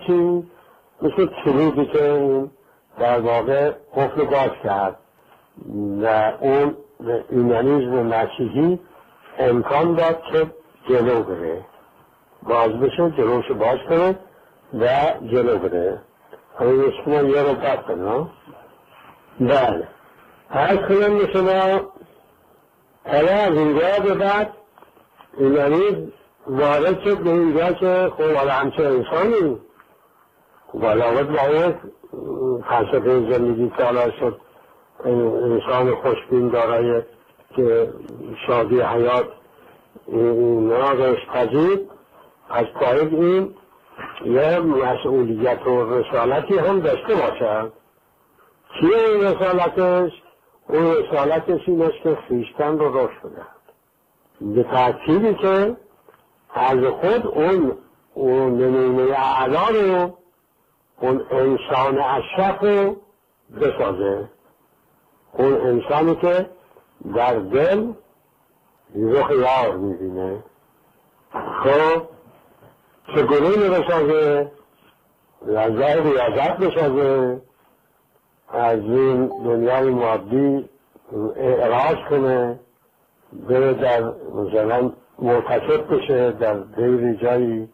چی؟ مثل کلیدی که این در واقع قفل باز کرد و اون ایمانیسم مسیحی امکان داد که جلو بره، باز بشه، جلوش باز کنه و جلو بره. همین شما یه رو بد کنم. بله هر کنم شما حالا از اینجا به بعد ایمانیسم وارد شد به اینجا که خب حالا همچه انسانی علاوه باید فلسفه زندگی که حالا شد انسان خوشبین دارای که شادی حیات ناقش پذیر، از باید این یه مسئولیت و رسالتی هم داشته باشد. چیه این رسالتش؟ اون رسالتش این است که خویشتن رو رشد بدهد به ترتیبی که از خود اون نمونه اعلی رو، اون انسان اشرف رو بسازه، اون انسانی که در دل رخ یار میبینه. خب چگونه بسازه؟ لحظه ریاضت بسازه، از این دنیای مادی اعراض کنه، بره در مثلا مرتکب بشه در غیر جایی.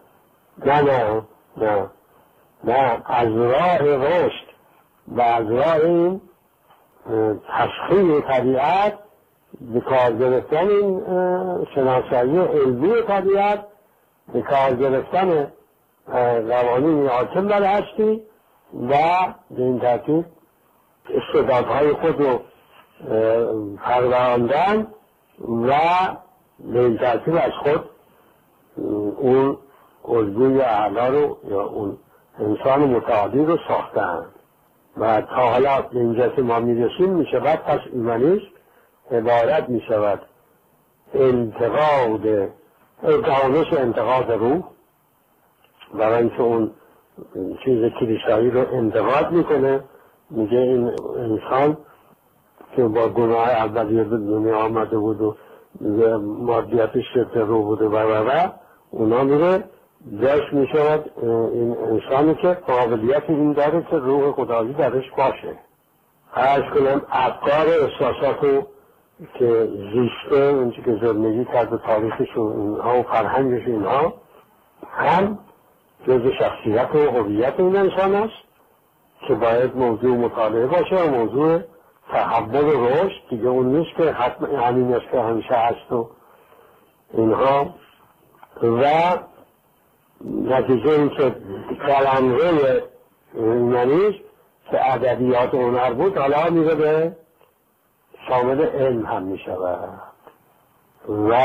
نه از راه رشد و از راه این تشخیص طبیعت به کار گرفتن این شناسایی علمی طبیعت، به کار گرفتن قوانین حاکم بر هستی و به این ترتیب استعدادهای خود رو پروراندن و به این ترتیب از خود اون الگوی اعلی رو یا اون انسان متعالی رو ساختن. و تا حالا به اینجا که ما میرسیم میشود پس ایمانیسم عبارت میشود انتقاد روح، برای اینکه اون چیز کلیسایی رو انتقاد میکنه، میگه این انسان که با گناه اولیه به دنیا آمده بود و مادیتش شرط روح بوده و اونا میره داشت میشود این انسانی که قابلیت این داره که روح خدایی درش باشه. عرض کنم افکار احساسات رو که زیسته اونچه که زندگی کرد و تاریخش و اینها و فرهنگش اینها هم جز شخصیت و هویت این انسان است که باید موضوع مطالعه باشه و موضوع تحول و رشد. دیگه اون نیست که حتما همین است که همیشه هست و اینها. و نتیجه این که قلمرو ایمانیسم که ادبیات و هنر بود حالا میره به شامل علم هم میشود و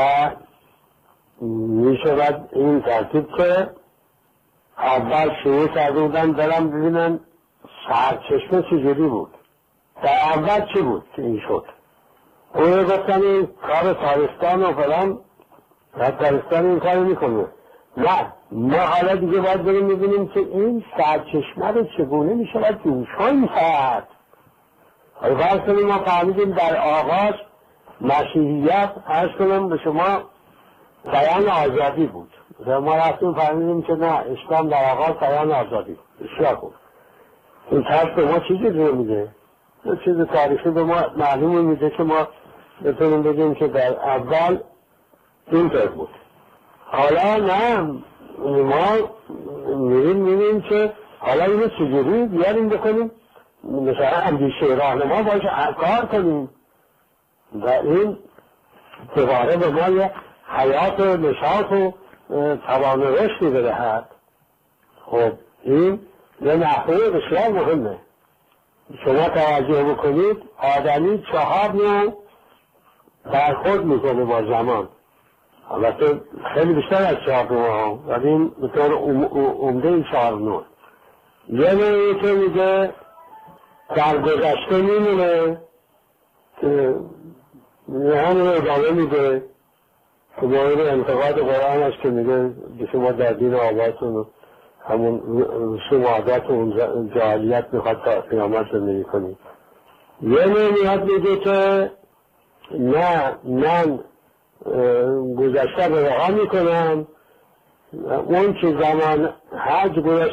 میشود این ترتیب که اول شروع کرده بودن برم ببینن سرچشمه چجوری بود، در اول چی بود که این شد. اون گفتن این کار تاریخدان و فلان تاریخدان این کار میکنه. نه ما حالا دیگه باید بریم میبینیم که این سرچشمه رو چگونه میشود جوشان کرد. حالا فرض کنیم ما فهمیدیم در آغاز مسیحیت عرض کنم به شما بیان آزادی بود، ما رفتیم فهمیدیم که نه اسلام در آغاز بیان آزادی بود. بسیار خوب، این طرف به ما چیزی رو میده، یه چیز تاریخی به ما معلومه میده که ما بتونیم بگیم که در اول اینطور بود. حالا نه ما میریم که حالا اینو چجوری بیاریم بکنیم مثلا اندیشه راهنما باشه کار کنیم و این دوباره به ما یه حیات و نشاط و توان رشدی بدهد. خب این یه نحوه بسیار مهمه. شما توجه بکنید آدمی 4 نوع برخورد میکنه با زمان، البته خیلی بیشتر از 4 نوع ها، ولی این به طور عمده این 4 نوع. یه نوعی که میگه در گذشته میمونه که همین ادامه میده که مورد انتقاد قرآن است که میگه شما در دین آباتون همون رسوم عادات و جاهلیت میخواد تا قیامت زندگی کنید. یه نوع میاد میگه که نه من گذشته رو رها میکنم، اون که زمان حج گذشته